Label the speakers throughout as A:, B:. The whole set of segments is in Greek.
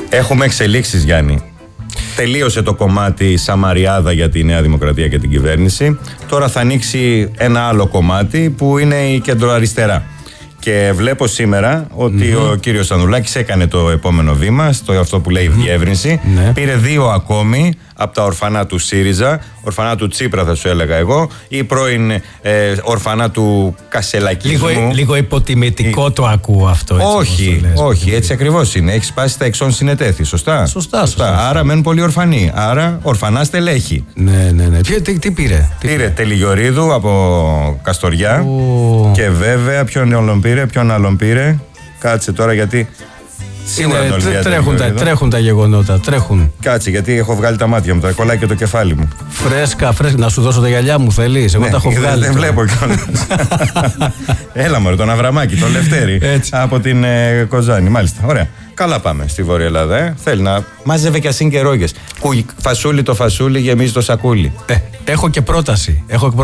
A: Έχουμε εξελίξεις, Γιάννη. Τελείωσε το κομμάτι Σαμαριάδα για τη Νέα Δημοκρατία και την κυβέρνηση. Τώρα θα ανοίξει ένα άλλο κομμάτι που είναι η κεντροαριστερά. Και βλέπω σήμερα ότι ο κύριος Ανδρουλάκης έκανε το επόμενο βήμα, στο αυτό που λέει διεύρυνση. Πήρε 2 ακόμη από τα ορφανά του ΣΥΡΙΖΑ, ορφανά του Τσίπρα θα σου έλεγα εγώ, ή πρώην ορφανά του Κασελακισμού.
B: Λίγο υποτιμητικό το ακούω αυτό. Έτσι,
A: όχι, έτσι ακριβώς είναι. Έχει σπάσει τα εξών συνετέθη, σωστά. Άρα μένουν πολλοί ορφανοί. Άρα ορφανά στελέχη.
B: Ναι. Τι πήρε?
A: Πήρε Τελιγιορίδου από Καστοριά. Και βέβαια ποιον άλλον πήρε. Κάτσε τώρα γιατί.
B: Τρέχουν τα γεγονότα. Τρέχουν.
A: Κάτσε, γιατί έχω βγάλει τα μάτια μου, τα κολλάει και το κεφάλι μου.
B: Φρέσκα. Να σου δώσω τα γυαλιά μου, θέλεις? Εγώ τα έχω βγάλει.
A: Δεν βλέπω κιόλας. Έλα μωρέ, τον Αβραμάκη, τον Λευτέρη. Από την Κοζάνη, μάλιστα. Ωραία. Καλά πάμε στη Βόρεια Ελλάδα. Θέλει να μάζευε κι ασύν και ρόγες. Φασούλι το φασούλι γεμίζει το σακούλι.
B: Έχω και πρόταση.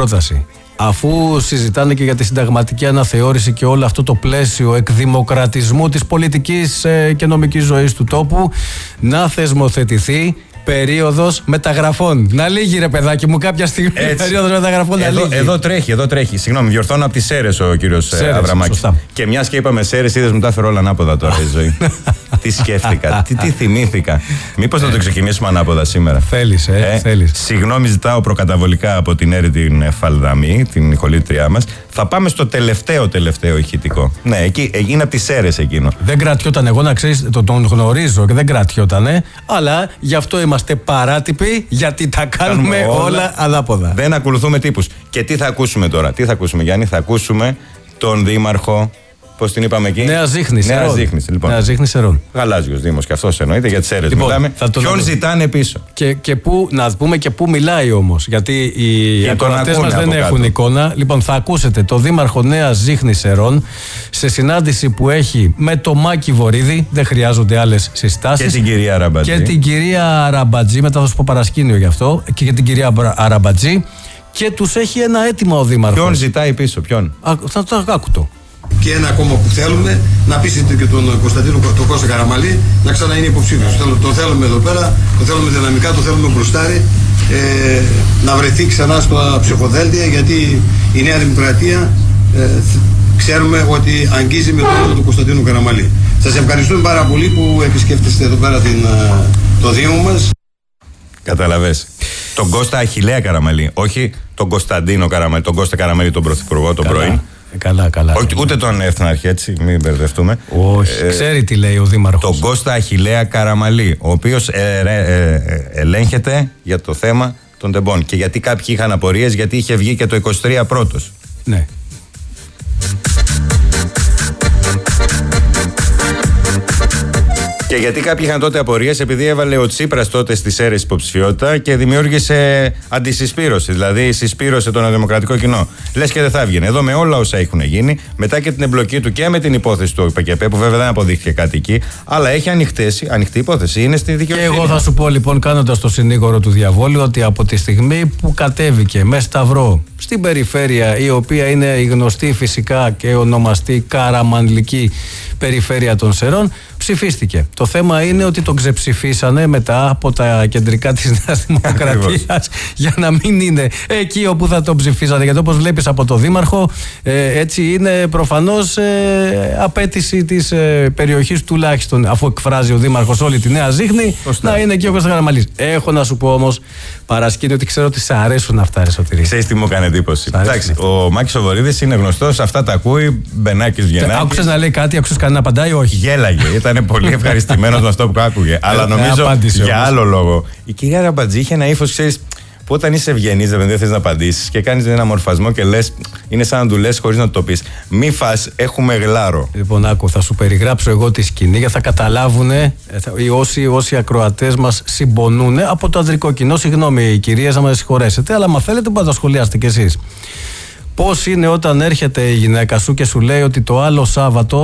B: Αφού συζητάνε και για τη συνταγματική αναθεώρηση και όλο αυτό το πλαίσιο εκδημοκρατισμού της πολιτικής και νομικής ζωής του τόπου, να θεσμοθετηθεί περίοδος μεταγραφών. Να λύγει, ρε παιδάκι μου, κάποια στιγμή. Περίοδος μεταγραφών να λύγει.
A: Εδώ τρέχει. Συγγνώμη, διορθώνω από τις Σέρρες ο κύριος Αβραμάκης. Και μιας και είπαμε Σέρρες, είδες μου τα έφερε όλα ανάποδα τώρα η ζωή. Τι σκέφτηκα, τι θυμήθηκα. Μήπως να το ξεκινήσουμε ανάποδα σήμερα?
B: Θέλεις.
A: Συγγνώμη, ζητάω προκαταβολικά από την Έρη την Φαλδαμή, την ηχολήτριά μας. Θα πάμε στο τελευταίο ηχητικό. Ναι, εκεί είναι από τις Σέρρες εκείνο.
B: Δεν κρατιόταν, εγώ να ξέρεις, τον γνωρίζω και δεν κρατιότανε, αλλά γι' αυτό είμαστε παράτυποι, γιατί τα κάνουμε όλα ανάποδα.
A: Δεν ακολουθούμε τύπους. Και τι θα ακούσουμε τώρα? Τι θα ακούσουμε, Γιάννη? Θα ακούσουμε τον δήμαρχο. Πώς την είπαμε εκεί?
B: Νέα Ζήχνης.
A: Λοιπόν.
B: Νέα Ζήχνης Σερών.
A: Γαλάζιος Δήμος και αυτός εννοείται, για τις Σέρρες μιλάμε. Ποιον ζητάνε πίσω?
B: Και πού, να πούμε και πού μιλάει όμως. Γιατί οι ακροατές μας δεν έχουν εικόνα. Λοιπόν, θα ακούσετε το δήμαρχο Νέα Ζήχνης Σερών σε συνάντηση που έχει με το Μάκη Βορίδη. Δεν χρειάζονται άλλες συστάσεις.
A: Και την κυρία Αραμπατζή.
B: Και την κυρία Αραμπατζή. Μετά θα σου πω παρασκήνιο γι' αυτό. Και την κυρία Αραμπατζή. Και τους έχει ένα έτοιμο ο δήμαρχος.
A: Ποιον ζητάει πίσω, ποιον?
B: Άκουτο.
C: Και ένα ακόμα που θέλουμε, να πείσετε και τον Κωνσταντίνο τον Κώστα Καραμαλή να ξαναείνει υποψήφιος. Το θέλουμε εδώ πέρα, το θέλουμε δυναμικά, το θέλουμε μπροστάρι, να βρεθεί ξανά στο ψηφοδέλτια, γιατί η Νέα Δημοκρατία ξέρουμε ότι αγγίζει με το όνομα του Κωνσταντίνου Καραμαλή. Σας ευχαριστούμε πάρα πολύ που επισκέφτεστε εδώ πέρα το Δήμο μας.
A: Καταλαβες. Τον Κώστα Αχιλλέα Καραμαλή, όχι τον Κωνσταντίνο Καραμαλή, τον Κώστα Καραμαλή τον Πρωθυπουργό, τον πρώην.
B: Καλά.
A: Ούτε τον Εθνάρχη, έτσι, μην μπερδευτούμε.
B: Όχι, ξέρει τι λέει ο δήμαρχος.
A: Τον Κώστα Αχιλλέα Καραμαλή, ο οποίος ελέγχεται για το θέμα των τεμπών. Και γιατί κάποιοι είχαν απορίες, γιατί είχε βγει και το 23 πρώτος.
B: Ναι.
A: Και γιατί κάποιοι είχαν τότε απορίες, επειδή έβαλε ο Τσίπρας τότε στις Σέρρες υποψηφιότητα και δημιούργησε αντισυσπήρωση. Δηλαδή, συσπήρωσε το δημοκρατικό κοινό. Λες και δεν θα έβγαινε. Εδώ με όλα όσα έχουν γίνει, μετά και την εμπλοκή του και με την υπόθεση του ΠΚΠ, που βέβαια δεν αποδείχθηκε κάτι εκεί, αλλά έχει ανοιχτή υπόθεση. Είναι στη δικαιοσύνη.
B: Και εγώ θα σου πω λοιπόν, κάνοντας το συνήγορο του διαβόλου, ότι από τη στιγμή που κατέβηκε με Σταυρό στην περιφέρεια, η οποία είναι η γνωστή φυσικά και ονομαστή καραμανλική περιφέρεια των Σερών, ψηφίστηκε. Το θέμα είναι ότι τον ξεψηφίσανε μετά από τα κεντρικά της Νέας Δημοκρατίας για να μην είναι εκεί όπου θα τον ψηφίσανε. Γιατί όπως βλέπεις από το δήμαρχο, έτσι είναι προφανώς απέτηση της περιοχής τουλάχιστον, αφού εκφράζει ο δήμαρχος όλη τη Νέα Ζήχνη, να είναι εκεί ο Κώστας Καραμαλής. Έχω να σου πω όμως, παρασκήνιο, ότι ξέρω ότι σε αρέσουν αυτά, ρε Σωτηρή.
A: Ξέρεις τι μου έκανε εντύπωση? Εντάξει, ο Μάκης ο Βορίδης είναι γνωστός, αυτά τα ακούει, Μπενάκης Βγενάκης.
B: Άκουσες να λέει κάτι, άκουσες κανένα να απαντάει? Όχι.
A: Γέλαγε, ήταν πολύ ευχαριστημένος με αυτό που άκουγε. Αλλά νομίζω για άλλο λόγο. Η κυρία Αραμπατζή είχε ένα ύφος, ξέρεις, που όταν είσαι ευγενής, δεν θες να απαντήσεις και κάνεις ένα μορφασμό και λες, είναι σαν να του λες χωρίς να το πεις. Μη φας, έχουμε γλάρο.
B: Λοιπόν, άκου, θα σου περιγράψω εγώ τη σκηνή για θα καταλάβουν όσοι ακροατές μας συμπονούν από το ανδρικό κοινό. Συγγνώμη, οι κυρίες, να με συγχωρέσετε, αλλά μα θέλετε που θα τα σχολιάσετε κι εσείς. Πώς είναι όταν έρχεται η γυναίκα σου και σου λέει ότι το άλλο Σάββατο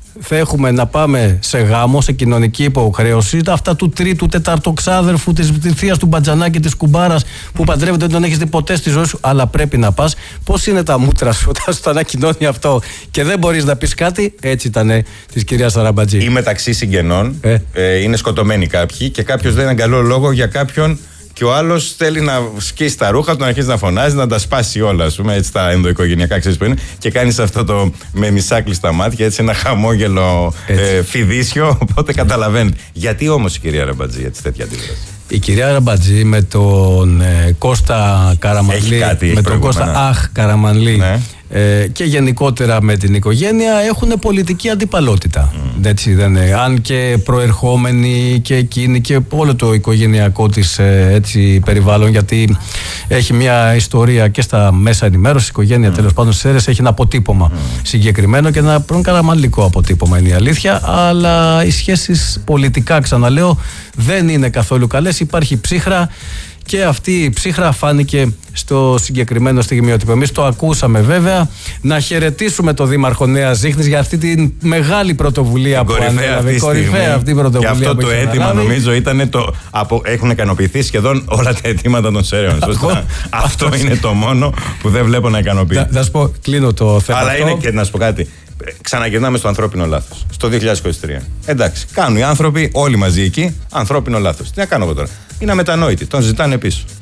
B: θα έχουμε να πάμε σε γάμο, σε κοινωνική υποχρέωση, αυτά του τρίτου, τεταρτοξάδερφου, της θείας του Μπατζανάκη, της κουμπάρας που παντρεύεται, δεν τον έχεις δει ποτέ στη ζωή σου, αλλά πρέπει να πας. Πώς είναι τα μούτρα σου όταν σου το ανακοινώνει αυτό και δεν μπορείς να πεις κάτι? Έτσι ήταν της κυρίας Αραμπατζή.
A: Ή μεταξύ συγγενών, είναι σκοτωμένοι κάποιοι και κάποιος δεν είναι καλό λόγο για κάποιον. Και ο άλλος θέλει να σκίσει τα ρούχα του, να αρχίσει να φωνάζει, να τα σπάσει όλα, ας πούμε, έτσι τα ενδοοικογενειακά, ξέρεις που είναι. Και κάνεις αυτό το με μισά κλειστά μάτια, έτσι ένα χαμόγελο φιδίσιο. Οπότε καταλαβαίνετε. Γιατί όμως η κυρία Αραμπατζή έτσι τέτοια αντίδραση?
B: Η κυρία Αραμπατζή με τον Κώστα Καραμανλή, με τον Κώστα Καραμανλή, ναι, και γενικότερα με την οικογένεια έχουν πολιτική αντιπαλότητα. Έτσι, δεν είναι. Αν και προερχόμενοι και εκείνη και όλο το οικογενειακό της έτσι, περιβάλλον, γιατί έχει μια ιστορία και στα μέσα ενημέρωση, η οικογένεια τέλος πάντων στις αίρες έχει ένα αποτύπωμα συγκεκριμένο και ένα καραμανλικό αποτύπωμα, είναι η αλήθεια. Αλλά οι σχέσεις πολιτικά, ξαναλέω, δεν είναι καθόλου καλές. Υπάρχει ψύχρα. Και αυτή η ψύχρα φάνηκε στο συγκεκριμένο στιγμιότυπο. Εμείς το ακούσαμε βέβαια. Να χαιρετήσουμε τον Δήμαρχο Νέας Ζήχνης για αυτή τη μεγάλη πρωτοβουλία που ανέλαβε. Κορυφαία αυτή η πρωτοβουλία.
A: Και αυτό το αίτημα νομίζω ήταν έχουν ικανοποιηθεί σχεδόν όλα τα αιτήματα των ΣΕΡΕΟΝ. Αυτό είναι το μόνο που δεν βλέπω να ικανοποιεί.
B: Να σου πω, κλείνω το θέμα.
A: Αλλά είναι και να σου πω κάτι. Ξαναγυρνάμε στο ανθρώπινο λάθος. Στο 2023. Εντάξει, κάνουν οι άνθρωποι όλοι μαζί εκεί ανθρώπινο λάθος. Τι να κάνω εγώ τώρα? Είναι αμετανόητοι. Τον ζητάνε πίσω.